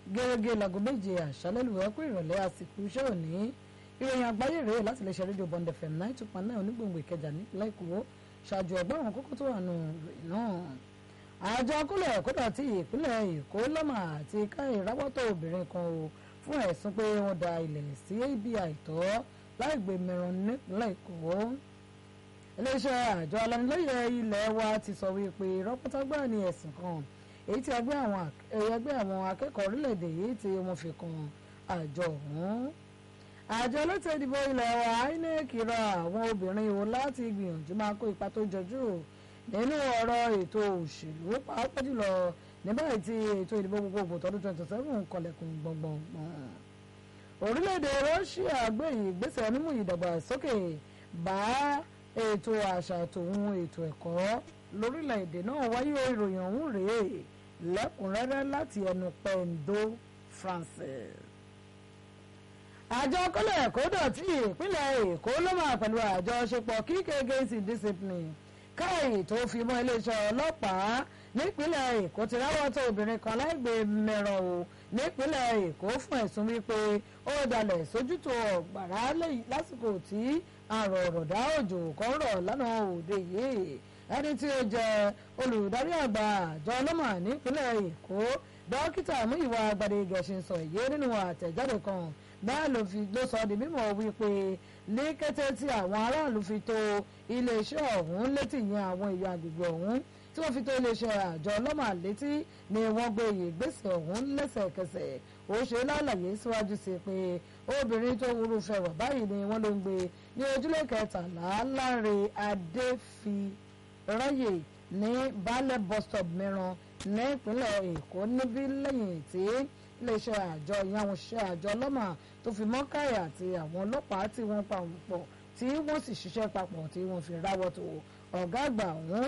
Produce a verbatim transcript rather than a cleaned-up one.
gẹ́gẹ́ láago méje àṣálẹ́ lù ẹ́ kú ìrọ̀lẹ́ àsìkò iṣẹ́ òní ìròyìn àgbáyé rèé láti lè ṣe rédíò Bond F M nine two point nine onígbòǹgbò Ìkẹjà nípínlẹ̀ Èkó ṣáájú ọgbọ́n àwọn kókó tó wà nù ìròyìn náà. àjọ akólẹ̀ kódà tí ìpínlẹ̀ Èkó lọ́mà àti ká ìráwọ́tò obìnrin kan o fún ẹ̀sùn pé wọ́n da ilẹ̀ sí ibi àìtọ́ láì gbé mẹ́ran nípínlẹ̀ Èkó. iléeṣẹ́ àjọ alanilóye ilẹ̀ wa ti sọ wípé rọ́pọ́tágbá ni ẹ̀sùn kan èyí tí ẹgbẹ́ àwọn ẹgbẹ́ àwọn akẹ́kọ̀ọ́ orílẹ̀-èdè yìí tí wọ́n fi kan àjọ ọ̀hún. àjọ elétò ìdìbò ilẹ̀ wa I N E C rọ àwọn obìnrin wo láti gbìyànjú máa kó ipa tó jọjú nínú ọ̀rọ̀ ètò òṣèlú pàápàá jùlọ nígbà tí ètò ìdìbò gbogbogbò tọdún twenty seven kọlẹ̀kùn gbọ̀ngbọ̀ngbọ̀n. orílẹ̀-èdè Russia gbé ìgbésẹ̀ mímú ìdàgbàsókè bá ètò àṣà tòun ètò ẹ̀kọ́ lórílẹ̀-èdè náà wáyé ìròyìn ọ̀hún rèé lẹ́kùnrẹ́rẹ́ láti ẹnu Pendo Francis. àjọ kọ́lẹ̀ kódọ̀tí ìpínlẹ̀ Èkó ló máa pẹ̀lú àjọṣepọ̀ kíkẹ́ against discipline káyì tó fi mọ́ iléeṣẹ́ ọlọ́pàá nípínlẹ̀ Èkó ti ráwọ́ tó obìnrin kan láìgbé mẹ́ràn o nípínlẹ̀ Èkó fún ẹ̀sùn wípé ó dalẹ̀ sójútó ọ̀gbàrá lásìkò tí àrò ọ̀rọ̀dá òjò kan rọ̀ lánàá òde yìí. ẹni tí ó jẹ́ olùdarí àgbà àjọ ọlọ́mà nípínlẹ̀ Èkó dókítà Múyìwá Gbadegẹṣin sọ èyí nínú àtẹ̀jáde kan bẹ́ẹ̀ ló fi ló sọ di mímọ̀ wípé ní kété tí àwọn aráàlú fi tó iléeṣẹ́ ọ̀hún létí yẹn àwọn èèyàn agbègbè ọ̀hún tí wọ́n fi tó iléeṣẹ́ àjọ ọlọ́mà létí ni wọ́n gbé ìgbésẹ̀ ọ̀hún lẹ́sẹ̀kẹsẹ̀ ó ṣe lálàyé síwájú sí pé obìnrin tó wúrúfẹ́ wà báyìí ni wọ́n ló ń gbé ní ojúlé kẹtàlá Láre Adéfiráyè ní Baálẹ̀ bus stop mìíràn ní ìpínlẹ̀ Èkó níbí lẹ́yìn tí iléeṣẹ́ àjọ ìyẹn àwọn òṣìṣẹ́ àjọ ọlọ́mà tó fi mọ́ káyà àti àwọn ọlọ́pàá tí wọ́n pa òun pọ̀ tí wọ́n sì ṣiṣẹ́ papọ̀ tí wọ́n fi ráwọ́ tó ọ̀gá àgbà ọ̀hún